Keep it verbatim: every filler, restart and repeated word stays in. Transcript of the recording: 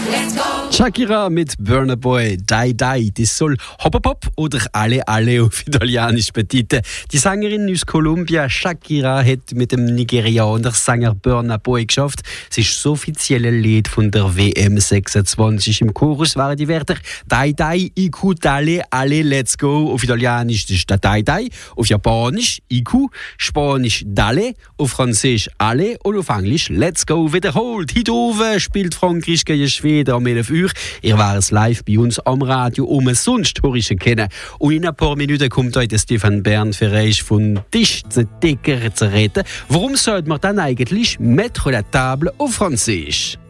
Shakira mit Burna Boy, Die Die, das soll Hop Hop Hop oder Alle Alle auf Italienisch betiteln. Die Sängerin aus Kolumbien, Shakira, hat mit dem Nigerianer Sänger Burna Boy geschafft. Es ist das offizielle Lied von der W M sechsundzwanzig. Im Chorus waren die Wörter Die Die, Iku, Dale, Alle, Let's Go. Auf Italienisch das ist der Die Die, auf Japanisch Iku, Spanisch Dale, auf Französisch Alle und auf Englisch Let's Go. Wiederholt, heute oben spielt Frankreich gegen Schweden am elf Uhr. Ihr wärt live bei uns am Radio umsonst Horische kennen. Und in ein paar Minuten kommt heute Stefan Bern für euch von Tisch zu Dicker zu reden. Warum sollte man dann eigentlich Mettre la table auf Französisch?